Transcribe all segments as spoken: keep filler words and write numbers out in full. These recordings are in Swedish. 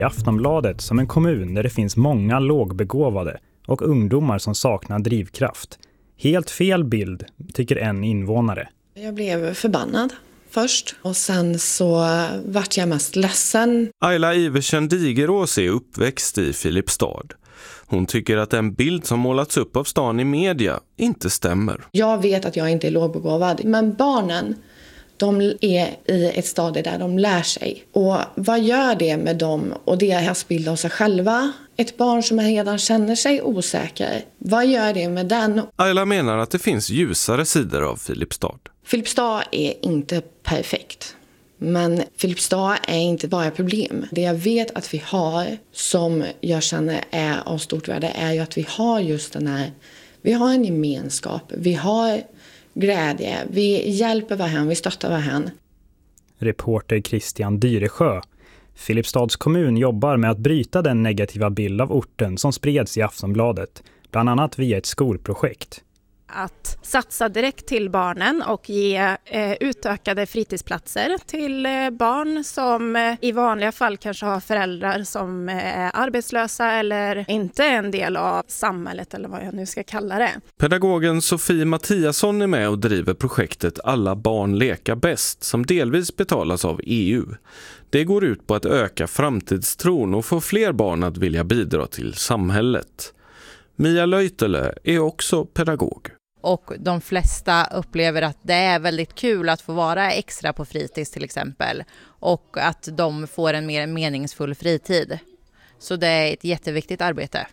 i Aftonbladet som en kommun där det finns många lågbegåvade och ungdomar som saknar drivkraft. Helt fel bild, tycker en invånare. Jag blev förbannad först och sen så vart jag mest ledsen. Ayla Iversen Digerås är uppväxt i Filipstad. Hon tycker att den bild som målats upp av stan i media inte stämmer. Jag vet att jag inte är lågbegåvad, men barnen, de är i ett stadie där de lär sig. Och vad gör det med dem och deras bild av sig själva? Ett barn som redan känner sig osäker, vad gör det med den? Ayla menar att det finns ljusare sidor av Filipstad. Filipstad är inte perfekt. Men Filipstad är inte bara problem. Det jag vet att vi har som jag känner är av stort värde är ju att vi har just den här, vi har en gemenskap, vi har glädje, vi hjälper varandra, vi stöttar varandra. Reporter Christian Dyresjö. Filipstads kommun jobbar med att bryta den negativa bild av orten som spreds i Aftonbladet, bland annat via ett skolprojekt. Att satsa direkt till barnen och ge eh, utökade fritidsplatser till eh, barn som eh, i vanliga fall kanske har föräldrar som eh, är arbetslösa eller inte är en del av samhället eller vad jag nu ska kalla det. Pedagogen Sofie Mattiasson är med och driver projektet Alla barn leka bäst som delvis betalas av E U. Det går ut på att öka framtidstron och få fler barn att vilja bidra till samhället. Mia Löjtele är också pedagog. Och de flesta upplever att det är väldigt kul att få vara extra på fritids till exempel. Och att de får en mer meningsfull fritid. Så det är ett jätteviktigt arbete.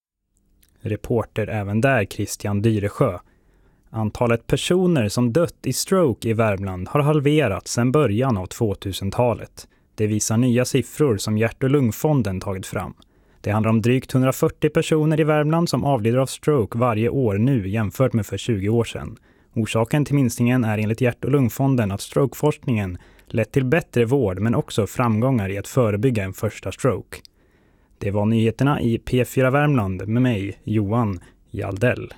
Reporter även där Christian Dyresjö. Antalet personer som dött i stroke i Värmland har halverats sedan början av tvåtusentalet. Det visar nya siffror som Hjärt- och lungfonden tagit fram. Det handlar om drygt hundrafyrtio personer i Värmland som avlider av stroke varje år nu jämfört med för tjugo år sedan. Orsaken till minskningen är enligt Hjärt- och lungfonden att strokeforskningen lett till bättre vård men också framgångar i att förebygga en första stroke. Det var nyheterna i P fyra Värmland med mig, Johan Jaldell.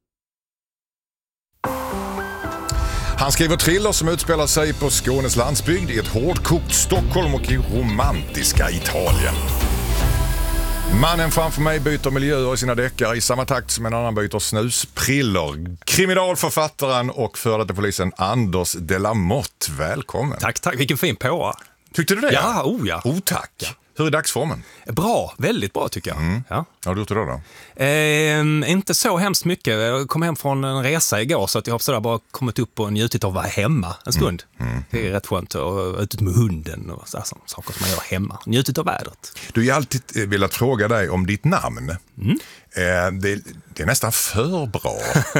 Han skriver thriller som utspelar sig på Skånes landsbygd, i ett hårdkokt Stockholm och i romantiska Italien. Mannen framför mig byter miljöer i sina deckare i samma takt som en annan byter snuspriller. Kriminalförfattaren och före detta polisen Anders Delamotte. Välkommen. Tack, tack. Vilken fin på. Tyckte du det? Ja, oh ja. Oh, tack. Ja. Hur är dagsformen? Bra, väldigt bra tycker jag. Mm. Ja. Vad har du gjort idag då? Eh, inte så hemskt mycket. Jag kom hem från en resa igår så att jag har sådär bara kommit upp och njutit av att vara hemma en stund. Mm. Mm. Det är rätt skönt att ut med hunden och så, så, saker som man gör hemma. Njutit av vädret. Du har alltid velat fråga dig om ditt namn. Mm. Eh, det, det är nästan för bra.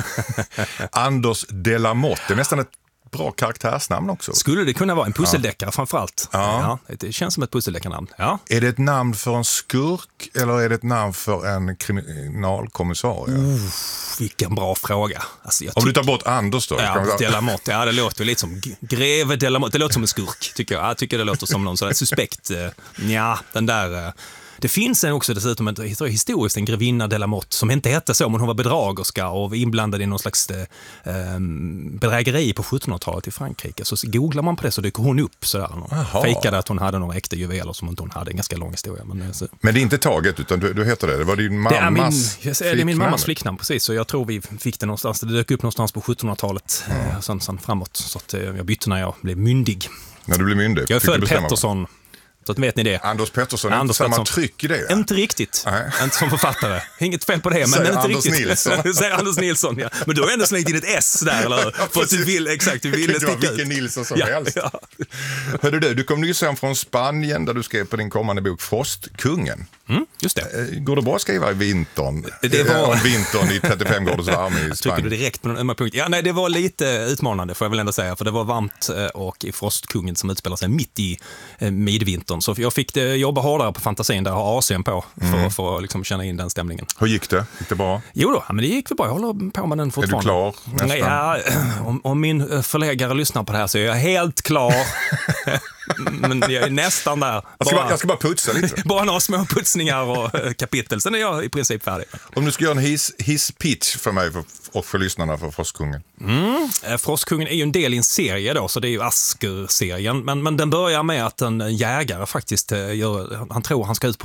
Anders Delamotte, det är nästan ett bra karaktärsnamn också. Skulle det kunna vara en pusseldeckare ja. framförallt? Ja. Ja, det känns som ett pusseldeckarnamn. Ja. Är det ett namn för en skurk eller är det ett namn för en kriminalkommissarie? Uh, vilken bra fråga. Alltså, Om du tar bort Anders då? Ja, Delamotte. Ja, det låter lite som greve Delamotte. Det låter som en skurk, tycker jag. Jag tycker det låter som någon sån suspekt. Ja, den där... Det finns en också dessutom en, historiskt en grevinna Delamotte som inte hette så, men hon var bedragerska och var inblandad i någon slags eh, bedrägeri på sjuttonhundratalet i Frankrike. Så googlar man på det så dyker hon upp sådär. Och fejkade att hon hade några äkta juveler som inte hon hade. En ganska lång historia. Men, så. men det är inte taget utan du, du heter det. Det var din mammas det är min, flicknamn. Det är min mammas flicknamn, precis. Så jag tror vi fick det någonstans. Det dök upp någonstans på sjuttonhundratalet mm. eh, sen, sen framåt. Så att, eh, jag bytte när jag blev myndig. När du blev myndig? Jag är född Pettersson. Så att vet ni det. Anders Pettersson, är Anders inte samma Pettersson. Tryck i det? Inte riktigt. Nej. Inte som författare. Inget fel på det. Men Säger inte Anders riktigt. Nilsson. Säger Anders Nilsson, ja. Men du har ändå slängt in ett S där, eller? Ja, för att du vill, exakt, du vill sticka ut. Vilken Nilsson som ja, helst. Ja. Hörde du, du kom nyss hem från Spanien där du skrev på din kommande bok Frostkungen. Mm, just det. Går det bra att skriva i vintern? Det var... Om vintern i trettiofem graders värme i Spanien. Trycker du direkt på någon ömma punkt? Ja, nej, det var lite utmanande får jag väl ändå säga. För det var varmt och i Frostkungen som utspelar sig mitt i midvintern. Så jag fick jobba hårdare på fantasin där jag har A C på för, mm. för att liksom känna in den stämningen. Hur gick det? Gick det bra? Jo då, men det gick väl bra. Jag håller på med den fortfarande. Är du klar nästan? Nej, ja, om, om min förläggare lyssnar på det här så är jag helt klar. Men jag är nästan där. Jag ska, Bara, bara, jag ska bara putsa lite. bara några små putsningar och eh, kapitel. Sen är jag i princip färdig. Om du ska göra en hiss, hisspitch för mig för, och för lyssnarna för Frostkungen. Mm. Frostkungen är ju en del i en serie då, så det är ju Asker-serien. Men, men den börjar med att en jägare faktiskt gör, han tror han ska ut på